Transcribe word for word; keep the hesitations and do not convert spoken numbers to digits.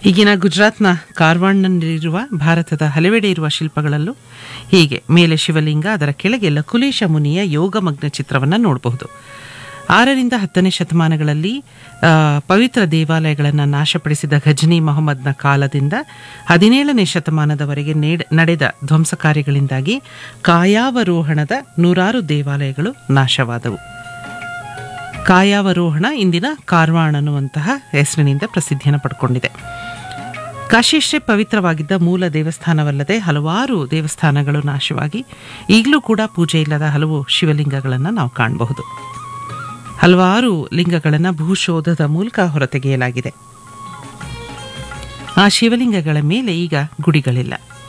ಈಗಿನ ಗುಜರಾತ್ನ ಕಾರ್ವಾರ್ನಲ್ಲಿರುವ ಭಾರತದ ಹಲವೆಡೆ ಇರುವ ಶಿಲ್ಪಗಳಲ್ಲೂ ಹೀಗೆ ಮೇಲೆ ಶಿವಲಿಂಗ, ಅದರ ಕೆಳಗೆ ಲಕುಲೇಶ ಮುನಿಯ ಯೋಗಮಗ್ನ ಚಿತ್ರವನ್ನು ನೋಡಬಹುದು. ಆರರಿಂದ ಹತ್ತನೇ ಶತಮಾನಗಳಲ್ಲಿ ಪವಿತ್ರ ದೇವಾಲಯಗಳನ್ನು ನಾಶಪಡಿಸಿದ ಘಜ್ನಿ ಮೊಹಮ್ಮದ್ನ ಕಾಲದಿಂದ ಹದಿನೇಳನೇ ಶತಮಾನದವರೆಗೆ ನಡೆದ ಧ್ವಂಸ ಕಾರ್ಯಗಳಿಂದಾಗಿ ಕಾಯಾವರೋಹಣದ ನೂರಾರು ದೇವಾಲಯಗಳು ನಾಶವಾದವು. ಕಾಯಾವರೋಹಣ ಇಂದಿನ ಕಾರ್ವಾಣ್ ಅನ್ನುವಂತಹ ಹೆಸರಿನಿಂದ ಪ್ರಸಿದ್ಧಿಯನ್ನು ಪಡ್ಕೊಂಡಿದೆ. ಕಾಶಿಯಷ್ಟೇ ಪವಿತ್ರವಾಗಿದ್ದ ಮೂಲ ದೇವಸ್ಥಾನವಲ್ಲದೆ ಹಲವಾರು ದೇವಸ್ಥಾನಗಳು ನಾಶವಾಗಿ ಈಗಲೂ ಕೂಡ ಪೂಜೆ ಇಲ್ಲದ ಹಲವು ಶಿವಲಿಂಗಗಳನ್ನು ನಾವು ಕಾಣಬಹುದು. ಹಲವಾರು ಲಿಂಗಗಳನ್ನು ಭೂಶೋಧದ ಮೂಲಕ ಹೊರತೆಗೆಯಲಾಗಿದೆ. ಆ ಶಿವಲಿಂಗಗಳ ಮೇಲೆ ಈಗ ಗುಡಿಗಳಿಲ್ಲ.